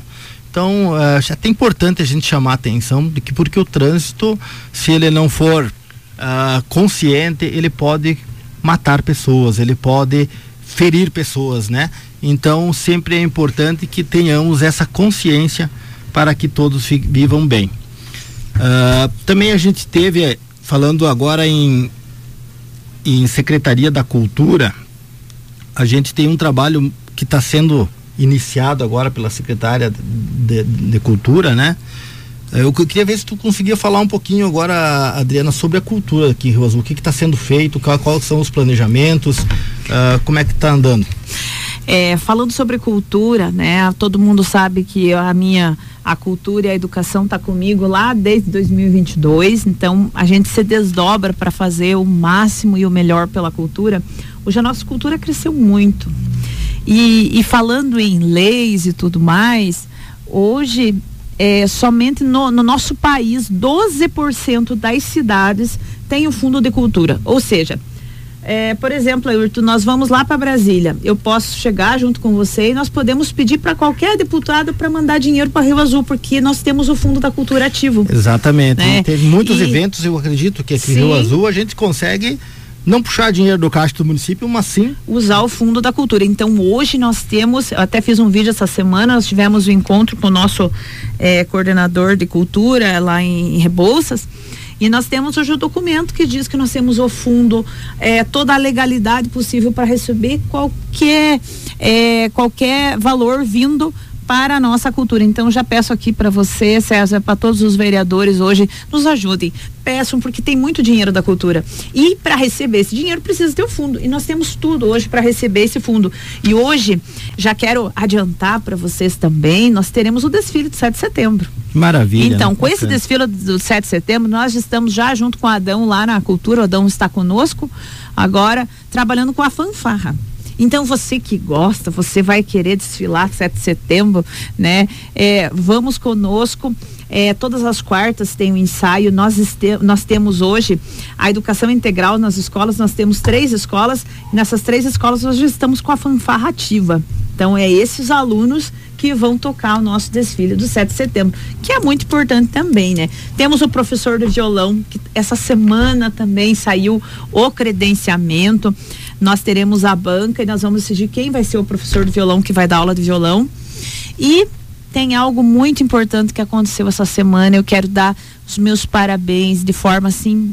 Então, é até importante a gente chamar a atenção de que, porque o trânsito, se ele não for consciente, ele pode matar pessoas, ele pode ferir pessoas, né? Então, sempre é importante que tenhamos essa consciência para que todos vivam bem. Também a gente teve, falando agora em Secretaria da Cultura, a gente tem um trabalho que está sendo iniciado agora pela secretária de Cultura, né? Eu queria ver se tu conseguia falar um pouquinho agora, Adriana, sobre a cultura aqui em Rio Azul. O que está sendo feito, quais são os planejamentos, como é que está andando? Falando sobre cultura, né? Todo mundo sabe que a cultura e a educação está comigo lá desde 2022, então a gente se desdobra para fazer o máximo e o melhor pela cultura. Hoje a nossa cultura cresceu muito. E falando em leis e tudo mais, hoje somente no nosso país 12% das cidades tem o fundo de cultura. Ou seja, por exemplo, Ayrton, nós vamos lá para Brasília. Eu posso chegar junto com você e nós podemos pedir para qualquer deputado para mandar dinheiro para Rio Azul, porque nós temos o Fundo da Cultura ativo. Exatamente. Né? Teve muitos eventos, eu acredito que aqui em Rio Azul a gente consegue não puxar dinheiro do caixa do município, mas sim usar o Fundo da Cultura. Então hoje nós temos, eu até fiz um vídeo essa semana, nós tivemos um encontro com o nosso coordenador de cultura lá em Rebouças, e nós temos hoje o documento que diz que nós temos o fundo, toda a legalidade possível para receber qualquer valor vindo para a nossa cultura. Então já peço aqui para você, César, para todos os vereadores hoje, nos ajudem, peçam, porque tem muito dinheiro da cultura, e para receber esse dinheiro precisa ter o fundo, e nós temos tudo hoje para receber esse fundo. E hoje, já quero adiantar para vocês também, nós teremos o desfile do 7 de setembro. Maravilha. Então, com esse desfile do 7 de setembro, nós estamos já junto com o Adão lá na cultura. O Adão está conosco agora, trabalhando com a fanfarra. Então você que gosta, você vai querer desfilar 7 de setembro, né? Vamos conosco. Todas as quartas tem um ensaio. Nós temos hoje a educação integral nas escolas. Nós temos 3 escolas. E nessas 3 escolas nós já estamos com a fanfarra ativa. Então esses alunos que vão tocar o nosso desfile do 7 de setembro, que é muito importante também, né? Temos o professor de violão, que essa semana também saiu o credenciamento. Nós teremos a banca e nós vamos decidir quem vai ser o professor de violão que vai dar aula de violão. E tem algo muito importante que aconteceu essa semana. Eu quero dar os meus parabéns de forma assim,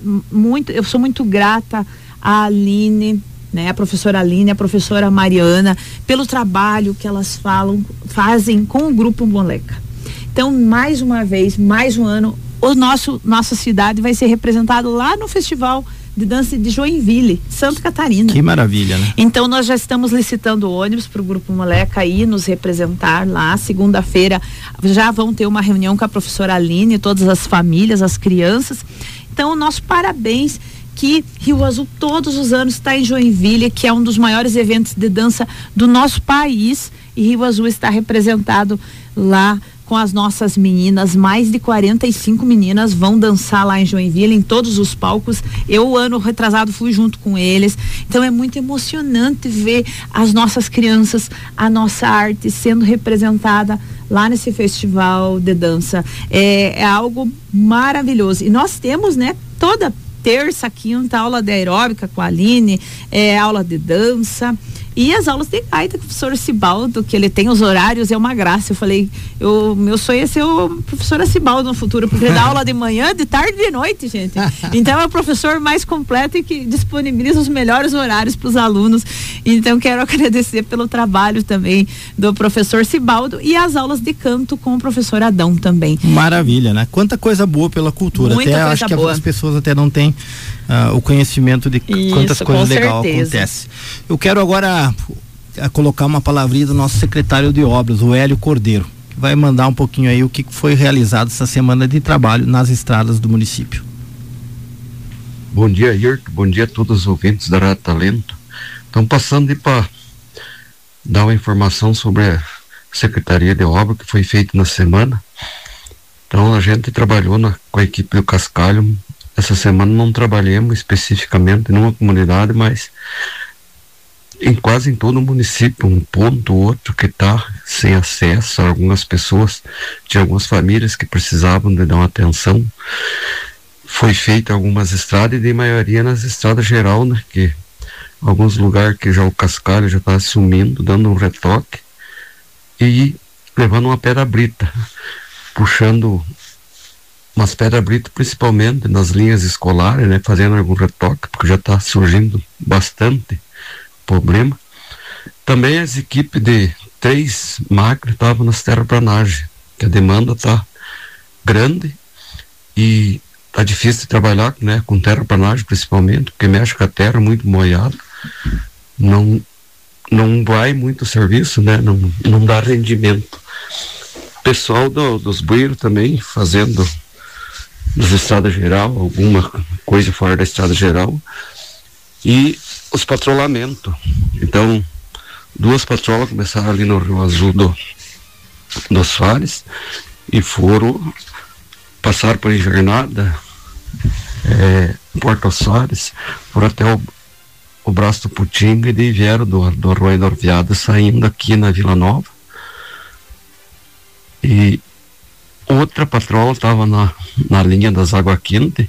eu sou muito grata à Aline, né, a professora Aline, a professora Mariana, pelo trabalho que elas fazem com o Grupo Moleca. Então, mais uma vez, mais um ano, nossa cidade vai ser representada lá no Festival de Dança de Joinville, Santa Catarina. Que maravilha, né? Então nós já estamos licitando ônibus para o Grupo Moleca ir nos representar lá. Segunda-feira já vão ter uma reunião com a professora Aline, todas as famílias, as crianças. Então o nosso parabéns, que Rio Azul todos os anos está em Joinville, que é um dos maiores eventos de dança do nosso país, e Rio Azul está representado lá com as nossas meninas. Mais de 45 meninas vão dançar lá em Joinville, em todos os palcos. Eu, ano retrasado, fui junto com eles. Então é muito emocionante ver as nossas crianças, a nossa arte sendo representada lá nesse festival de dança. É algo maravilhoso. E nós temos, né, toda terça, quinta, aula de aeróbica com a Aline, aula de dança. E as aulas de gaita com o professor Cibaldo, que ele tem os horários, é uma graça. Eu falei, meu sonho é ser o professor Cibaldo no futuro, porque ele dá aula de manhã, de tarde e de noite, gente. Então é o professor mais completo e que disponibiliza os melhores horários para os alunos. Então quero agradecer pelo trabalho também do professor Cibaldo e as aulas de canto com o professor Adão também. Maravilha, né? Quanta coisa boa pela cultura. Muita até coisa acho que boa. As pessoas até não têm o conhecimento de quantas coisas legais acontecem. Eu quero agora colocar uma palavrinha do nosso secretário de obras, o Hélio Cordeiro, que vai mandar um pouquinho aí o que foi realizado essa semana de trabalho nas estradas do município. Bom dia, Ayrton. Bom dia a todos os ouvintes da Rádio Talento. Estamos passando para dar uma informação sobre a Secretaria de Obra que foi feita na semana. Então a gente trabalhou com a equipe do Cascalho. Essa semana não trabalhamos especificamente numa comunidade, mas quase em todo o município, um ponto ou outro que está sem acesso. Algumas pessoas, de algumas famílias que precisavam de dar uma atenção. Foi feita algumas estradas, e de maioria nas estradas geral, né? Que alguns lugares que já o cascalho já está sumindo, dando um retoque e levando uma pedra brita, puxando umas pedras britas principalmente nas linhas escolares, né? Fazendo algum retoque, porque já está surgindo bastante problema. Também as equipes de 3 máquinas estavam nas terraplanagens, que a demanda está grande e tá difícil de trabalhar, né, com terraplanagem principalmente, porque mexe com a terra muito molhada, não vai muito serviço, né, não dá rendimento. Pessoal dos bueiros também fazendo nas estradas geral, alguma coisa fora da estrada geral, e os patrolamentos. Então 2 patrolas começaram ali no Rio Azul dos Fares e passaram por Invernada, Porto Soares, foram até o braço do Putinga, e daí vieram do Arroio da Orviada, saindo aqui na Vila Nova. E outra patroa estava na linha das Águas Quentes,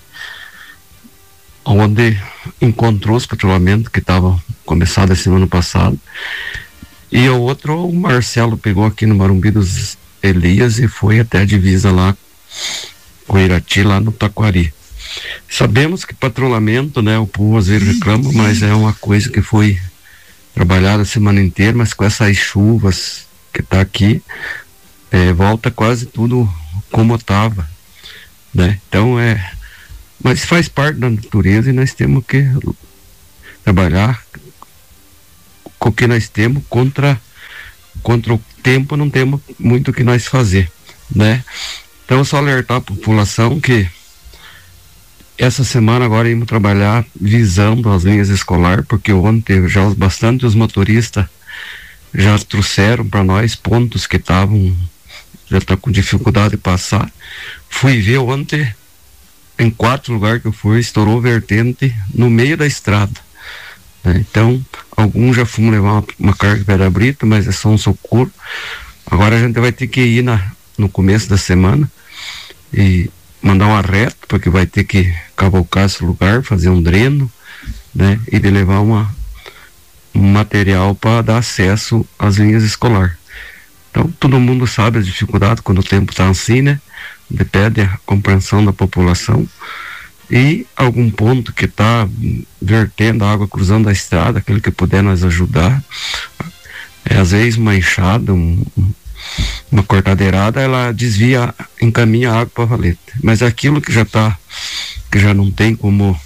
onde encontrou os patrulhamentos que estavam começados esse ano passado. E o outro, o Marcelo, pegou aqui no Marumbi dos Elias e foi até a divisa lá com Irati, lá no Taquari. Sabemos que patrulhamento, né, o povo às vezes reclama, mas é uma coisa que foi trabalhada a semana inteira, mas com essas chuvas que tá aqui, volta quase tudo como estava, né? Então mas faz parte da natureza, e nós temos que trabalhar com o que nós temos. Contra o tempo não temos muito o que nós fazer, né? Então só alertar a população que essa semana agora íamos trabalhar visando as linhas escolares, porque ontem já bastante os motoristas já trouxeram para nós pontos que já tá com dificuldade de passar. Fui ver ontem, em 4 lugares que eu fui, estourou vertente no meio da estrada, né? Então alguns já fomos levar uma carga de pedra brita, mas é só um socorro. Agora a gente vai ter que ir no começo da semana e mandar um arreto, porque vai ter que cavalcar esse lugar, fazer um dreno, né, e de levar um material para dar acesso às linhas escolares. Então todo mundo sabe a dificuldade quando o tempo está assim, né? Depende da compreensão da população, e algum ponto que está vertendo a água, cruzando a estrada, aquele que puder nos ajudar. Às vezes uma enxada, uma cortadeirada, ela desvia, encaminha a água para a valeta. Mas aquilo que já não tem como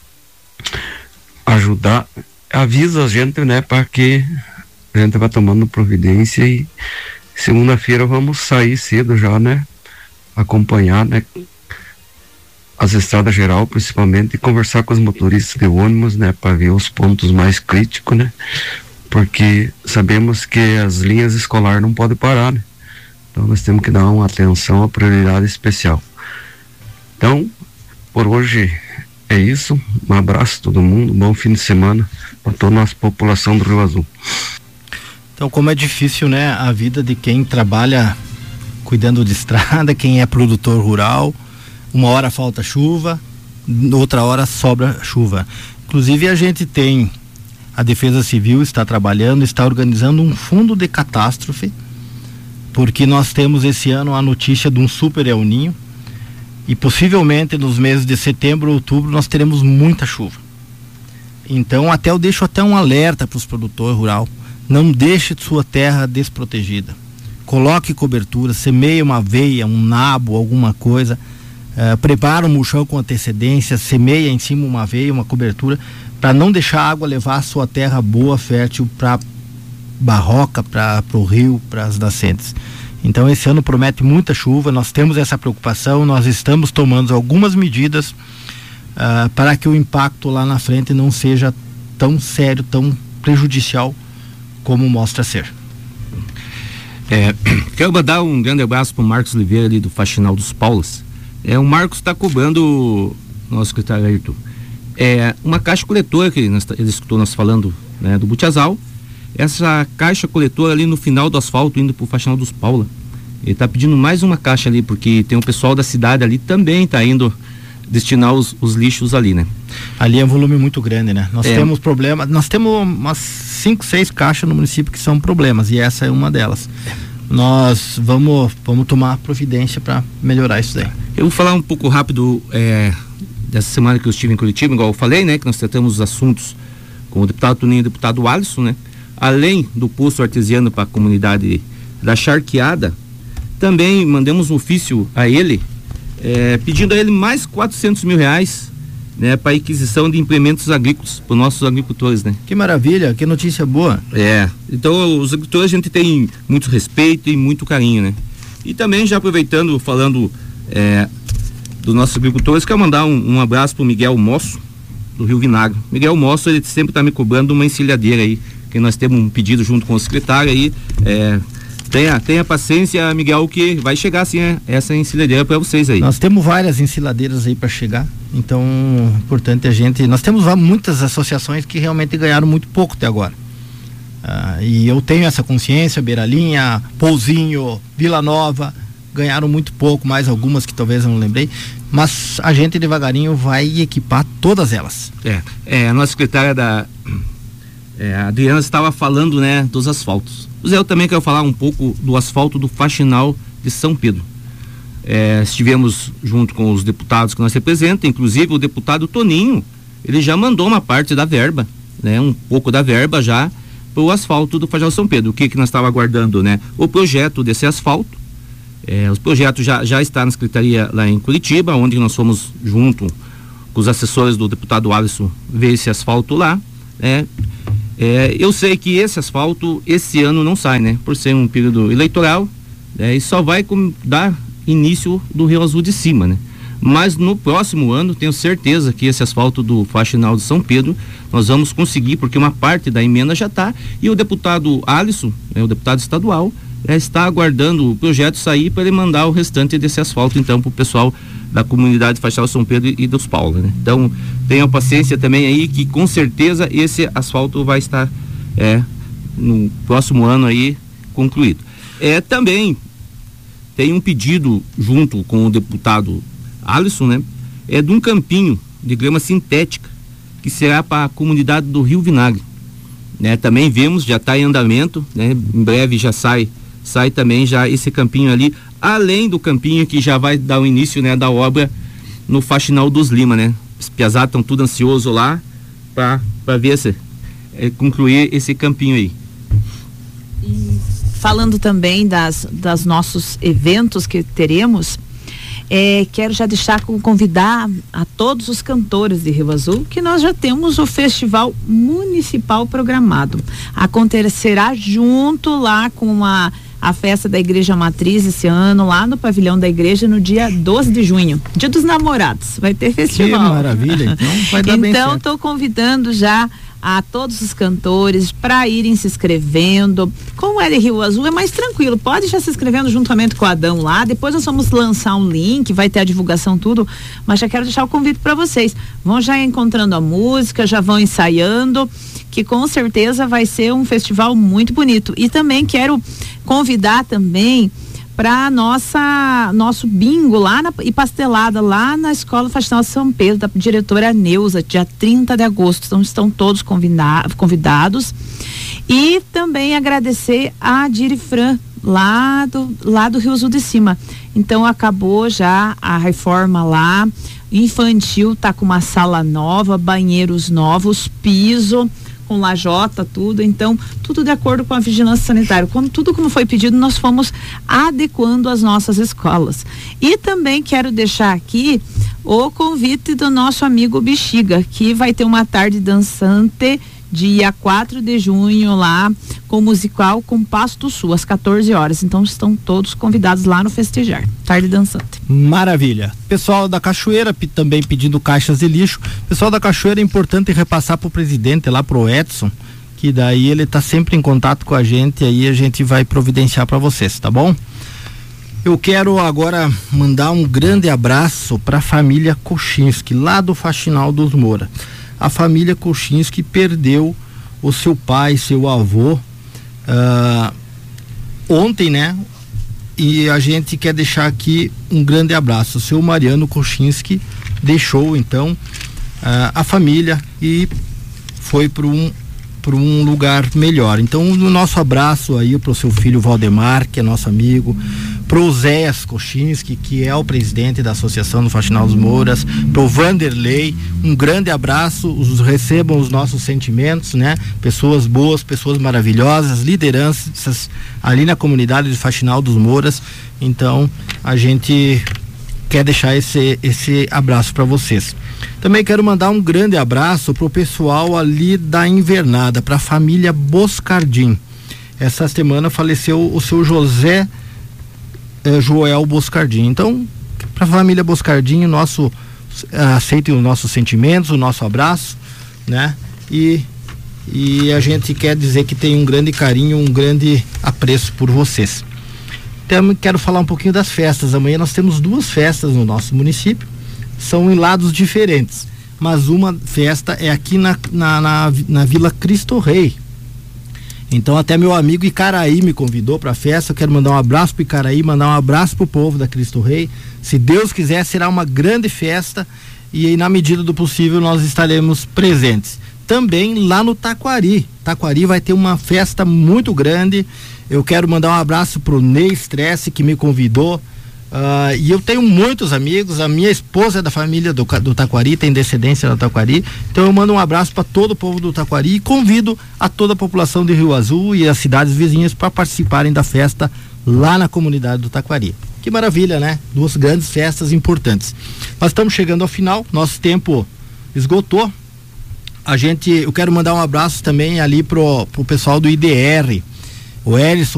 ajudar, avisa a gente, né, para que a gente vá tomando providência. E segunda-feira vamos sair cedo já, né, acompanhar, né, as estradas geral principalmente, e conversar com os motoristas de ônibus, né, para ver os pontos mais críticos, né, porque sabemos que as linhas escolares não podem parar, né? Então nós temos que dar uma atenção, uma prioridade especial. Então, por hoje é isso. Um abraço a todo mundo, bom fim de semana para toda a nossa população do Rio Azul. Então, como é difícil, né, a vida de quem trabalha cuidando de estrada, quem é produtor rural. Uma hora falta chuva, outra hora sobra chuva. Inclusive a gente tem, a Defesa Civil está trabalhando, está organizando um fundo de catástrofe, porque nós temos esse ano a notícia de um super El Niño, e possivelmente nos meses de setembro, outubro, nós teremos muita chuva. Então eu deixo até um alerta para os produtores rurais: não deixe sua terra desprotegida, coloque cobertura, semeie uma aveia, um nabo, alguma coisa, prepara um mulchão com antecedência, semeia em cima uma aveia, uma cobertura, para não deixar a água levar a sua terra boa, fértil, para barroca, para o rio, para as nascentes. Então esse ano promete muita chuva, nós temos essa preocupação, nós estamos tomando algumas medidas para que o impacto lá na frente não seja tão sério, tão prejudicial como mostra ser. Quero mandar um grande abraço para o Marcos Oliveira ali do Faxinal dos Paulos. O Marcos está cobrando o nosso secretário Ayrton. uma caixa coletora que ele escutou nós falando, né, do Butiazal. Essa caixa coletora ali no final do asfalto, indo pro Faxinal dos Paula. Ele está pedindo mais uma caixa ali, porque tem um pessoal da cidade ali também está indo destinar os lixos ali, né? Ali é um volume muito grande, né? Nós temos problema, nós temos umas 5, 6 caixas no município que são problemas, e essa é uma delas. Nós vamos tomar providência para melhorar isso daí. Eu vou falar um pouco rápido dessa semana que eu estive em Curitiba, igual eu falei, né? Que nós tratamos os assuntos com o deputado Toninho e o deputado Alisson, né? Além do posto artesiano para a comunidade da Charqueada, também mandamos um ofício a ele, pedindo a ele mais R$400 mil, né, para aquisição de implementos agrícolas para os nossos agricultores, né? Que maravilha, que notícia boa. Então os agricultores a gente tem muito respeito e muito carinho, né? E também já aproveitando, falando dos nossos agricultores, quero mandar um abraço pro Miguel Mosso, do Rio Vinagre. Miguel Mosso, ele sempre está me cobrando uma encilhadeira aí, que nós temos um pedido junto com o secretário aí, tenha paciência, Miguel, que vai chegar assim essa encilhadeira para vocês aí. Nós temos várias encilhadeiras aí para chegar, então importante nós temos muitas associações que realmente ganharam muito pouco até agora, e eu tenho essa consciência. Beiralinha, Pouzinho, Vila Nova ganharam muito pouco, mais algumas que talvez eu não lembrei, mas a gente devagarinho vai equipar todas elas. A nossa secretária a Adriana estava falando, né, dos asfaltos. Eu também quero falar um pouco do asfalto do Faxinal de São Pedro. Estivemos junto com os deputados que nós representamos, inclusive o deputado Toninho, ele já mandou uma parte da verba, né, um pouco da verba já para o asfalto do Faxinal de São Pedro. O que nós estávamos aguardando, né? O projeto desse asfalto. Os projetos já está na secretaria lá em Curitiba, onde nós fomos junto com os assessores do deputado Alisson ver esse asfalto lá, né? Eu sei que esse asfalto esse ano não sai, né? Por ser um período eleitoral, e só vai dar início do Rio Azul de Cima, né? Mas no próximo ano tenho certeza que esse asfalto do Faxinal de São Pedro nós vamos conseguir, porque uma parte da emenda já está, e o deputado Alisson, o deputado estadual, está aguardando o projeto sair para ele mandar o restante desse asfalto então para o pessoal da comunidade Faxinal de São Pedro e dos Paula, né? Então tenham paciência também aí, que com certeza esse asfalto vai estar no próximo ano aí concluído. Também tem um pedido junto com o deputado Alisson, né? De um campinho de grama sintética que será para a comunidade do Rio Vinagre, né? Também vemos, já está em andamento, né? Em breve já sai também já esse campinho ali, além do campinho que já vai dar o início, né, da obra no Faxinal dos Lima, né? Os piazados estão tudo ansioso lá para ver se concluir esse campinho aí. E falando também das nossos eventos que teremos, quero já convidar a todos os cantores de Rio Azul que nós já temos o festival municipal programado. Acontecerá junto lá com a festa da Igreja Matriz esse ano, lá no pavilhão da igreja, no dia 12 de junho, dia dos namorados, vai ter festival. Que maravilha, então vai dar bem certo. Então estou convidando já a todos os cantores para irem se inscrevendo. Como é de Rio Azul, é mais tranquilo, pode já se inscrevendo juntamente com o Adão lá, depois nós vamos lançar um link, vai ter a divulgação tudo, mas já quero deixar o convite para vocês, vão já encontrando a música, já vão ensaiando, que com certeza vai ser um festival muito bonito. E também quero convidar também para nosso bingo lá e pastelada lá na Escola Faxinal de São Pedro, da diretora Neuza, dia 30 de agosto. Então estão todos convidados. E também agradecer a Dirifran lá do Rio Azul de Cima. Então acabou já a reforma lá, infantil tá com uma sala nova, banheiros novos, piso com lajota, tudo, então tudo de acordo com a vigilância sanitária. Tudo como foi pedido, nós fomos adequando as nossas escolas. E também quero deixar aqui o convite do nosso amigo Bexiga, que vai ter uma tarde dançante dia 4 de junho lá com o musical Compasso do Sul, às 14 horas. Então estão todos convidados lá no Festejar, tarde dançante. Maravilha. Pessoal da Cachoeira também pedindo caixas de lixo. Pessoal da Cachoeira, é importante repassar pro presidente lá, pro Edson, que daí ele tá sempre em contato com a gente, aí a gente vai providenciar para vocês, tá bom? Eu quero agora mandar um grande abraço para a família Kochinski, lá do Faxinal dos Moura. A família Kochinski perdeu o seu pai, seu avô, ontem, né? E a gente quer deixar aqui um grande abraço. O seu Mariano Kochinski deixou, então, a família e foi para um lugar melhor. Então, o nosso abraço aí pro seu filho Valdemar, que é nosso amigo, pro Zéas Kochinski, que é o presidente da Associação do Faxinal dos Mouras, pro Vanderlei, um grande abraço, recebam os nossos sentimentos, né? Pessoas boas, pessoas maravilhosas, lideranças ali na comunidade de Faxinal dos Mouras. Então, a gente quer deixar esse abraço para vocês. Também quero mandar um grande abraço pro pessoal ali da Invernada, pra família Boscardim. Essa semana faleceu o seu Joel Boscardim. Então, para a família Boscardim, aceitem os nossos sentimentos, o nosso abraço, né? E a gente quer dizer que tem um grande carinho, um grande apreço por vocês. Também quero falar um pouquinho das festas. Amanhã nós temos 2 festas no nosso município, são em lados diferentes, mas uma festa é aqui na Vila Cristo Rei. Então até meu amigo Icaraí me convidou para a festa. Eu quero mandar um abraço para Icaraí, mandar um abraço para o povo da Cristo Rei. Se Deus quiser, será uma grande festa e aí, na medida do possível, nós estaremos presentes. Também lá no Taquari. Taquari vai ter uma festa muito grande. Eu quero mandar um abraço pro Ney Stress, que me convidou. E eu tenho muitos amigos. A minha esposa é da família do Taquari, tem descendência do Taquari. Então eu mando um abraço para todo o povo do Taquari e convido a toda a população de Rio Azul e as cidades vizinhas para participarem da festa lá na comunidade do Taquari. Que maravilha, né? 2 grandes festas importantes. Nós estamos chegando ao final, nosso tempo esgotou. Eu quero mandar um abraço também ali pro pessoal do IDR, o Elison,